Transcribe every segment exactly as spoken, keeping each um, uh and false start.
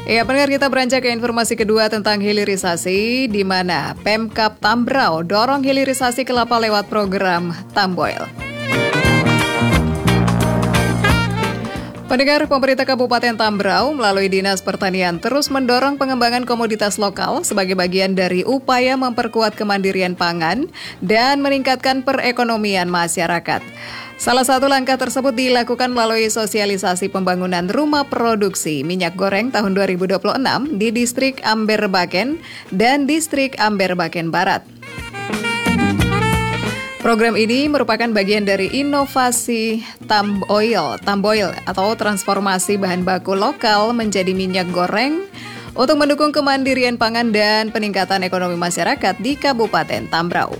Ya, pendengar, kita beranjak ke informasi kedua tentang hilirisasi, di mana Pemkab Tambrau dorong hilirisasi kelapa lewat program Tamboil. Pendengar, pemerintah Kabupaten Tambrau melalui Dinas Pertanian terus mendorong pengembangan komoditas lokal sebagai bagian dari upaya memperkuat kemandirian pangan dan meningkatkan perekonomian masyarakat. Salah satu langkah tersebut dilakukan melalui sosialisasi pembangunan rumah produksi minyak goreng tahun dua ribu dua puluh enam di Distrik Amberbaken dan Distrik Amberbaken Barat. Program ini merupakan bagian dari inovasi Tamboil, Tamboil atau transformasi bahan baku lokal menjadi minyak goreng untuk mendukung kemandirian pangan dan peningkatan ekonomi masyarakat di Kabupaten Tambrau.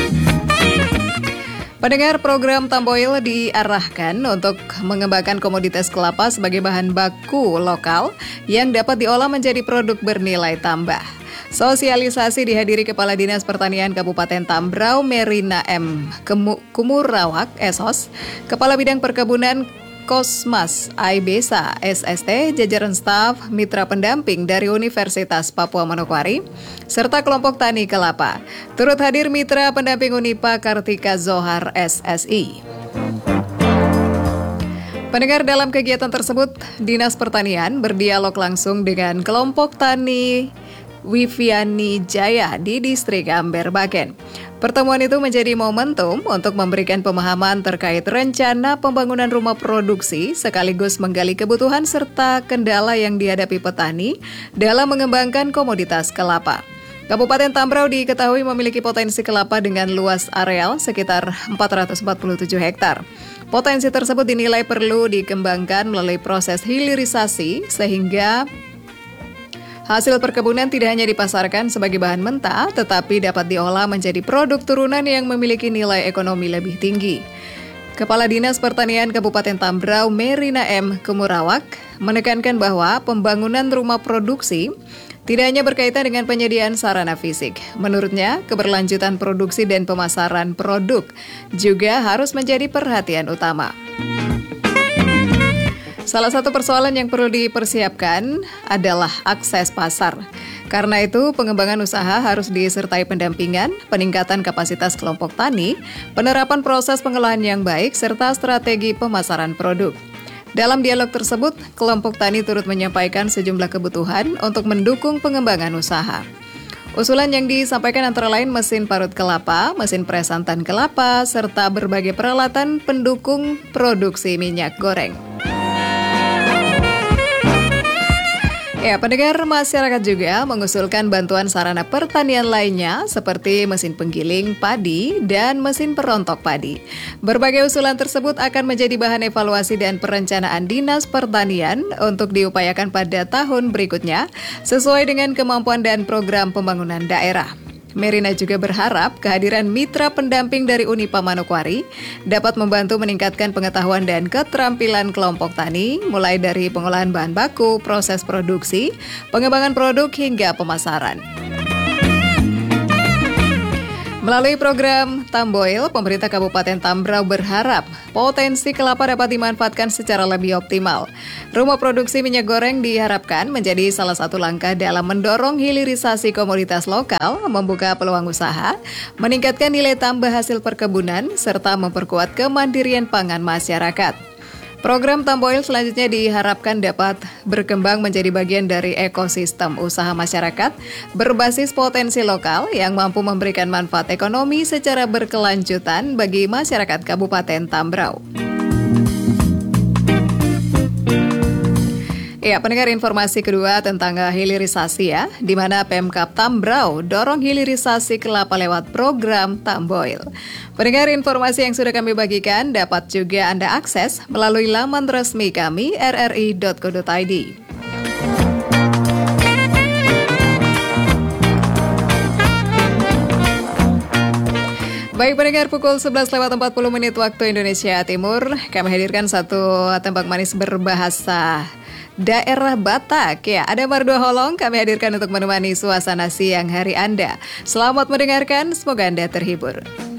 Pendengar, program Tamboil diarahkan untuk mengembangkan komoditas kelapa sebagai bahan baku lokal yang dapat diolah menjadi produk bernilai tambah. Sosialisasi dihadiri Kepala Dinas Pertanian Kabupaten Tambrau Merina M. Kumurawak S O S, Kepala Bidang Perkebunan Kosmas Aibesa S S T, jajaran staf mitra pendamping dari Universitas Papua Manokwari, serta kelompok tani kelapa. Turut hadir mitra pendamping Unipa Kartika Zohar S S I. Pendengar, dalam kegiatan tersebut, Dinas Pertanian berdialog langsung dengan kelompok tani Wiviani Jaya di Distrik Amberbaken. Pertemuan itu menjadi momentum untuk memberikan pemahaman terkait rencana pembangunan rumah produksi sekaligus menggali kebutuhan serta kendala yang dihadapi petani dalam mengembangkan komoditas kelapa. Kabupaten Tambrau diketahui memiliki potensi kelapa dengan luas areal sekitar empat ratus empat puluh tujuh hektar. Potensi tersebut dinilai perlu dikembangkan melalui proses hilirisasi sehingga hasil perkebunan tidak hanya dipasarkan sebagai bahan mentah, tetapi dapat diolah menjadi produk turunan yang memiliki nilai ekonomi lebih tinggi. Kepala Dinas Pertanian Kabupaten Tambrau Merina M. Kumurawak menekankan bahwa pembangunan rumah produksi tidak hanya berkaitan dengan penyediaan sarana fisik. Menurutnya, keberlanjutan produksi dan pemasaran produk juga harus menjadi perhatian utama. Salah satu persoalan yang perlu dipersiapkan adalah akses pasar. Karena itu, pengembangan usaha harus disertai pendampingan, peningkatan kapasitas kelompok tani, penerapan proses pengolahan yang baik, serta strategi pemasaran produk. Dalam dialog tersebut, kelompok tani turut menyampaikan sejumlah kebutuhan untuk mendukung pengembangan usaha. Usulan yang disampaikan antara lain mesin parut kelapa, mesin pres santan kelapa, serta berbagai peralatan pendukung produksi minyak goreng. Ya, pendengar, masyarakat juga mengusulkan bantuan sarana pertanian lainnya seperti mesin penggiling padi dan mesin perontok padi. Berbagai usulan tersebut akan menjadi bahan evaluasi dan perencanaan Dinas Pertanian untuk diupayakan pada tahun berikutnya sesuai dengan kemampuan dan program pembangunan daerah. Merina juga berharap kehadiran mitra pendamping dari Unipa Manokwari dapat membantu meningkatkan pengetahuan dan keterampilan kelompok tani, mulai dari pengolahan bahan baku, proses produksi, pengembangan produk hingga pemasaran. Melalui program Tamboil, pemerintah Kabupaten Tambrau berharap potensi kelapa dapat dimanfaatkan secara lebih optimal. Rumah produksi minyak goreng diharapkan menjadi salah satu langkah dalam mendorong hilirisasi komoditas lokal, membuka peluang usaha, meningkatkan nilai tambah hasil perkebunan, serta memperkuat kemandirian pangan masyarakat. Program Tamboil selanjutnya diharapkan dapat berkembang menjadi bagian dari ekosistem usaha masyarakat berbasis potensi lokal yang mampu memberikan manfaat ekonomi secara berkelanjutan bagi masyarakat Kabupaten Tambrau. Ya, pendengar, informasi kedua tentang hilirisasi ya, di mana Pemkab Tambrau dorong hilirisasi kelapa lewat program Tamboil. Pendengar, informasi yang sudah kami bagikan dapat juga Anda akses melalui laman resmi kami r r i dot co dot i d. Baik pendengar, pukul sebelas lewat empat puluh menit waktu Indonesia Timur, kami hadirkan satu tembak manis berbahasa daerah Batak. Ya, ada Mardua Holong kami hadirkan untuk menemani suasana siang hari Anda. Selamat mendengarkan, semoga Anda terhibur.